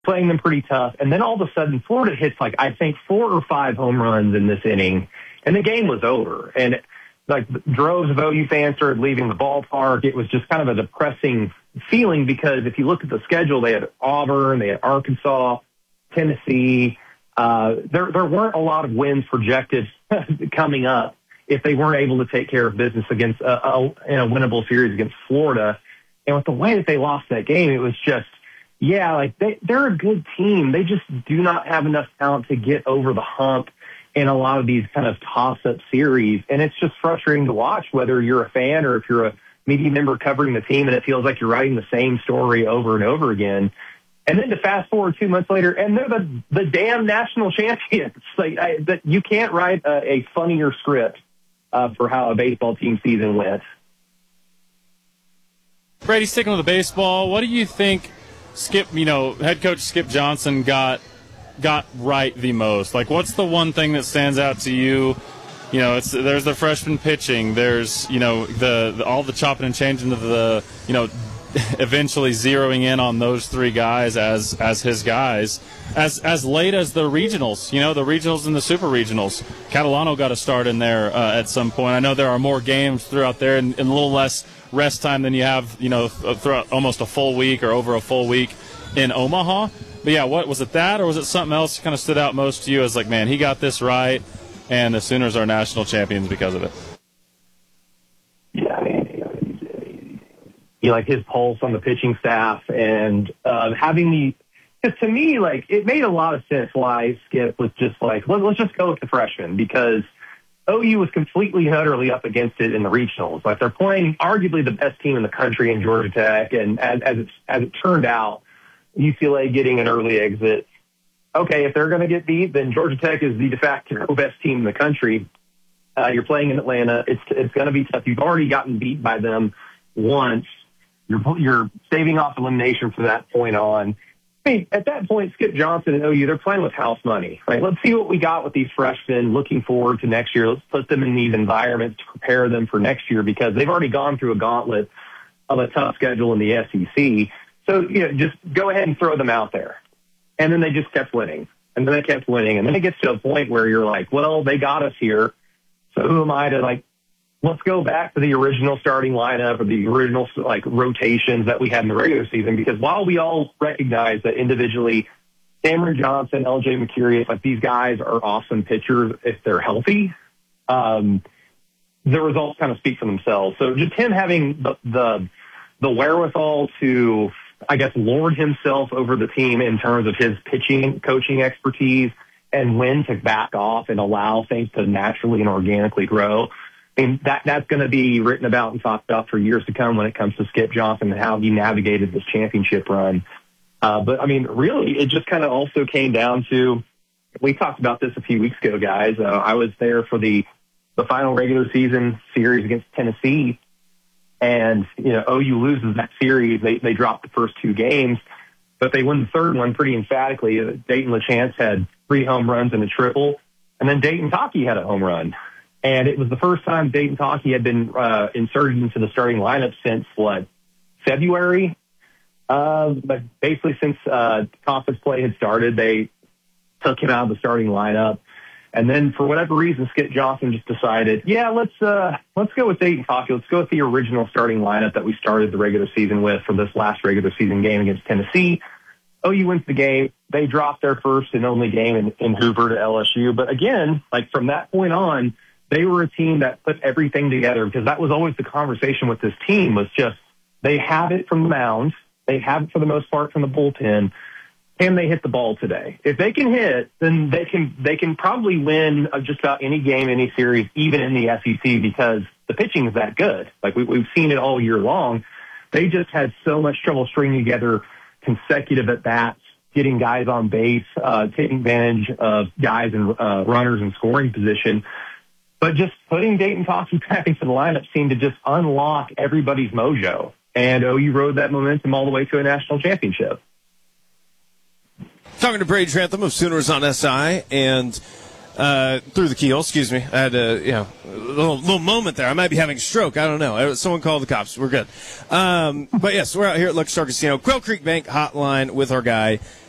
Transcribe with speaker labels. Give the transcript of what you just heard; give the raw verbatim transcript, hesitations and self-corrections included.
Speaker 1: playing them pretty tough. And then all of a sudden, Florida hits, like, I think four or five home runs in this inning, and the game was over. And, like, droves of O U fans started leaving the ballpark. It was just kind of a depressing feeling because if you look at the schedule, they had Auburn, they had Arkansas, Tennessee. Uh, there, there weren't a lot of wins projected coming up if they weren't able to take care of business against a, a, in a winnable series against Florida. And with the way that they lost that game, it was just, yeah, like they, they're a good team. They just do not have enough talent to get over the hump in a lot of these kind of toss-up series. And it's just frustrating to watch, whether you're a fan or if you're a media member covering the team and it feels like you're writing the same story over and over again. And then to fast forward two months later, and they're the, the damn national champions. Like I, that you can't write a, a funnier script uh, for how a baseball team season went.
Speaker 2: Brady, sticking with the baseball, what do you think Skip, you know, head coach Skip Johnson got got right the most? Like, what's the one thing that stands out to you? You know, it's there's the freshman pitching. There's, you know, the, the all the chopping and changing of the, you know, eventually zeroing in on those three guys as as his guys. As as late as the regionals, you know, the regionals and the super regionals. Catalano got a start in there uh, at some point. I know there are more games throughout there and, and a little less rest time than you have, you know, throughout almost a full week or over a full week in Omaha. But, yeah, what was it that or was it something else that kind of stood out most to you as, like, man, he got this right, and the Sooners are national champions because of it?
Speaker 1: Yeah, I mean, you like his pulse on the pitching staff and uh, having the – because to me, like, it made a lot of sense why Skip was just like, Let, let's just go with the freshmen because – O U was completely and utterly up against it in the regionals. Like they're playing arguably the best team in the country in Georgia Tech, and as, as, it, as it turned out, U C L A getting an early exit. Okay, if they're going to get beat, then Georgia Tech is the de facto best team in the country. Uh, you're playing in Atlanta. It's it's going to be tough. You've already gotten beat by them once. You're you're saving off elimination from that point on. I mean, at that point, Skip Johnson and O U, they're playing with house money, right? Let's see what we got with these freshmen looking forward to next year. Let's put them in these environments to prepare them for next year because they've already gone through a gauntlet of a tough schedule in the S E C. So, you know, just go ahead and throw them out there. And then they just kept winning. And then they kept winning. And then it gets to a point where you're like, well, they got us here. So who am I to, like, let's go back to the original starting lineup or the original, like, rotations that we had in the regular season. Because while we all recognize that individually, Cameron Johnson, L J McCurry, like, these guys are awesome pitchers if they're healthy, um, the results kind of speak for themselves. So just him having the, the, the wherewithal to, I guess, lord himself over the team in terms of his pitching and coaching expertise and when to back off and allow things to naturally and organically grow. I mean, that, that's going to be written about and talked about for years to come when it comes to Skip Johnson and how he navigated this championship run. Uh, but, I mean, really, it just kind of also came down to, we talked about this a few weeks ago, guys. Uh, I was there for the, the final regular season series against Tennessee. And, you know, O U loses that series. They, they dropped the first two games, but they win the third one pretty emphatically. Dayton LaChance had three home runs and a triple. And then Dayton Taki had a home run. And it was the first time Dayton Taki had been uh, inserted into the starting lineup since, what, February? Uh, but basically since uh, conference play had started, they took him out of the starting lineup. And then for whatever reason, Skip Johnson just decided, yeah, let's uh, let's go with Dayton Taki. Let's go with the original starting lineup that we started the regular season with for this last regular season game against Tennessee. O U wins the game. They dropped their first and only game in, in Hoover to L S U. But again, like from that point on, they were a team that put everything together because that was always the conversation with this team was just they have it from the mound. They have it for the most part from the bullpen. Can they hit the ball today? If they can hit, then they can they can probably win just about any game, any series, even in the S E C because the pitching is that good. Like we, we've seen it all year long. They just had so much trouble stringing together consecutive at-bats, getting guys on base, uh, taking advantage of guys and uh, runners in scoring position. But just putting Dayton Taki back into the lineup seemed to just unlock everybody's mojo. And O U rode that momentum all the way to a national championship.
Speaker 3: Talking to Brady Trantham of Sooners on S I and uh, through the keyhole, excuse me. I had a you know, a little, little moment there. I might be having a stroke. I don't know. Someone called the cops. We're good. Um, but, yes, we're out here at Lucky Star Casino. Quail Creek Bank hotline with our guy,